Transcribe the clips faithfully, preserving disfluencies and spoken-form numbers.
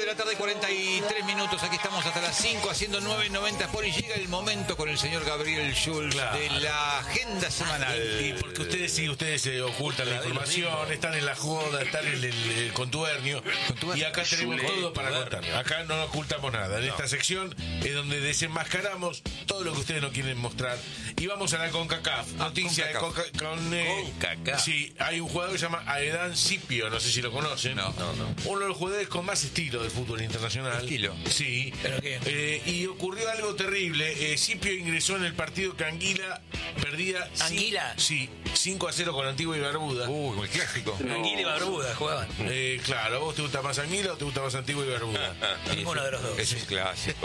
la tarde, cuarenta y tres minutos. Aquí estamos hasta las cinco haciendo nueve noventa por y llega el momento con el señor Gabriel Schulz claro. de la agenda semanal. Y porque ustedes sí, ustedes se ocultan la información, están en la joda, están en el, el, el contubernio. Y acá tenemos todo para contar. Acá no ocultamos nada. En no. esta sección es donde desenmascaramos todo lo que ustedes no quieren mostrar. Y vamos a la CONCACAF. Noticia de Conca, con, eh, CONCACAF. Sí, hay un jugador que se llama Aedan Scipio, no sé si lo conocen. No, no, no. Uno de los jugadores con más estilo del fútbol internacional. ¿Estilo? Sí. ¿Pero qué? Eh, y ocurrió algo terrible. Eh, Scipio ingresó en el partido que Anguila perdía. ¿Anguila? Sí, cinco a cero con Antigua y Barbuda. Uy, el clásico. No. Anguila y Barbuda jugaban. Eh, claro, ¿a vos te gusta más Anguila o te gusta más Antigua y Barbuda? Ninguno de los dos. Es un clásico.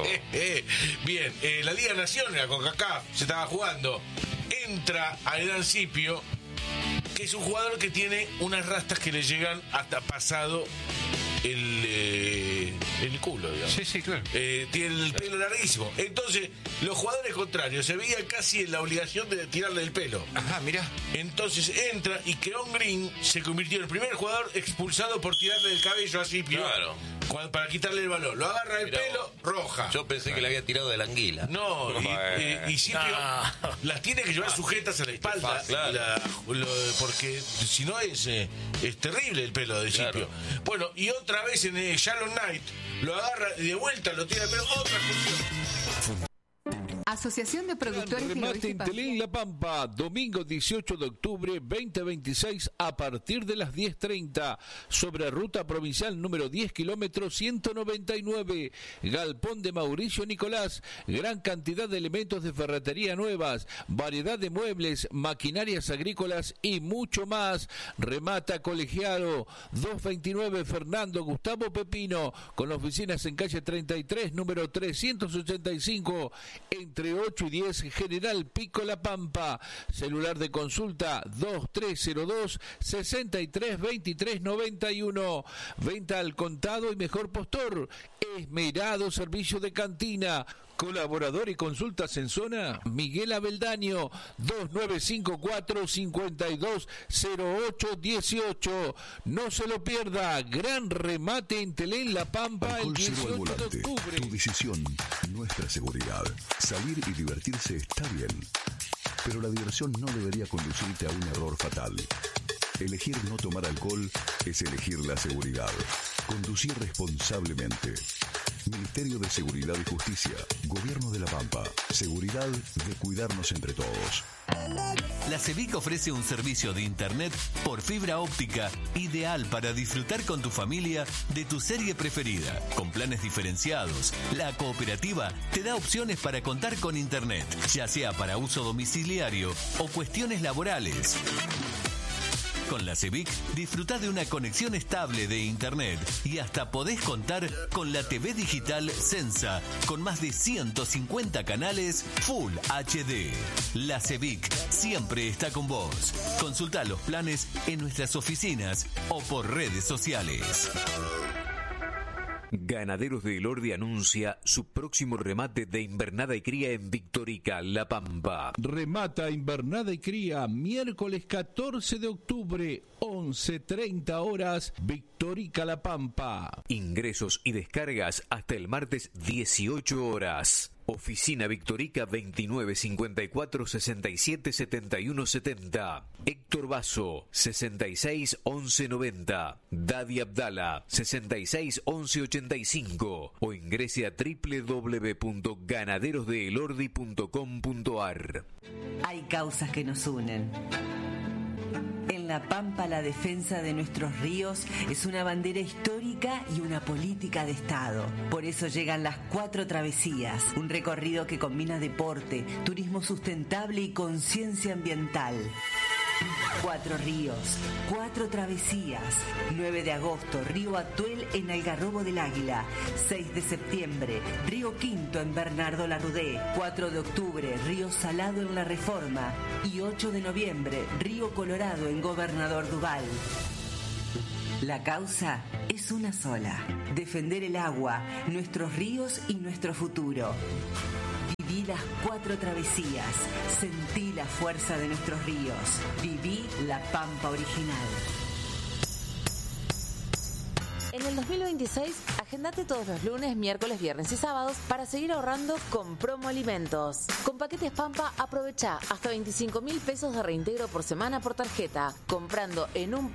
Bien, eh, la Liga Nacional, la CONCACAF, se estaba jugando. Entra Aedan Scipio, que es un jugador que tiene unas rastas que le llegan hasta pasado el, eh, el culo, digamos. Sí, sí, claro. Eh, tiene el pelo larguísimo. Entonces, los jugadores contrarios se veían casi en la obligación de tirarle el pelo. Ajá, mira. Entonces entra y Keon Green se convirtió en el primer jugador expulsado por tirarle el cabello a Scipio. Claro. Cuando, para quitarle el balón. Lo agarra el Mirá pelo, vos. roja. Yo pensé que le había tirado de la anguila. No, y, eh, y Scipio no. las tiene que llevar sujetas a la espalda. Claro. La, lo, porque si no es, eh, es terrible el pelo de Scipio. Claro. Bueno, y otra vez en eh, Shalom Knight lo agarra y de vuelta lo tira el pelo. Otra cosa. Asociación de Productores Remate Intelén La Pampa, domingo dieciocho de octubre veinte veintiséis a partir de las diez treinta, sobre ruta provincial número diez, kilómetros ciento noventa y nueve, Galpón de Mauricio Nicolás, gran cantidad de elementos de ferretería nuevas, variedad de muebles, maquinarias agrícolas y mucho más. Remata Colegiado, doscientos veintinueve Fernando Gustavo Pepino, con oficinas en calle treinta y tres, número trescientos ochenta y cinco, entre ocho y diez, General Pico La Pampa. Celular de consulta dos tres cero dos, seis tres dos tres nueve uno. Venta al contado y mejor postor. Esmerado servicio de cantina. Colaborador y consultas en zona Miguel Abeldaño, dos nueve cinco cuatro, cinco dos cero ocho uno ocho. No se lo pierda. Gran remate en Telén La Pampa el dieciocho de octubre. Tu decisión, nuestra seguridad. Salir y divertirse está bien, pero la diversión no debería conducirte a un error fatal. Elegir no tomar alcohol es elegir la seguridad. Conducir responsablemente. Ministerio de Seguridad y Justicia, Gobierno de La Pampa. Seguridad de cuidarnos entre todos. La CEBIC ofrece un servicio de internet por fibra óptica ideal para disfrutar con tu familia de tu serie preferida. Con planes diferenciados, la cooperativa te da opciones para contar con internet, ya sea para uso domiciliario o cuestiones laborales. Con la CEBIC disfrutá de una conexión estable de internet y hasta podés contar con la T V digital Sensa con más de ciento cincuenta canales Full H D. La CEBIC siempre está con vos. Consultá los planes en nuestras oficinas o por redes sociales. Ganaderos de Elordi anuncia su próximo remate de invernada y cría en Victorica, La Pampa. Remata invernada y cría miércoles catorce de octubre, once treinta horas, Victorica, La Pampa. Ingresos y descargas hasta el martes dieciocho horas. Oficina Victorica veintinueve cincuenta y cuatro sesenta y siete setenta y uno setenta. Héctor Basso sesenta y seis once noventa. Dadi Abdala sesenta y seis once ochenta y cinco o ingrese a doble u doble u doble u punto ganaderos de elordi punto com punto a r. Hay causas que nos unen. En La Pampa, la defensa de nuestros ríos es una bandera histórica y una política de Estado. Por eso llegan las Cuatro Travesías, un recorrido que combina deporte, turismo sustentable y conciencia ambiental. Cuatro ríos, cuatro travesías. nueve de agosto, Río Atuel en Algarrobo del Águila. seis de septiembre, Río Quinto en Bernardo Larrudé. cuatro de octubre, Río Salado en La Reforma. Y ocho de noviembre, Río Colorado en Gobernador Duval. La causa es una sola: defender el agua, nuestros ríos y nuestro futuro. Viví las cuatro travesías, sentí la fuerza de nuestros ríos, viví La Pampa original. En En el dos mil veintiséis, agendate todos los lunes, miércoles, viernes y sábados para seguir ahorrando con Promo Alimentos. Con paquetes Pampa, aprovecha hasta veinticinco mil pesos de reintegro por semana por tarjeta, comprando en un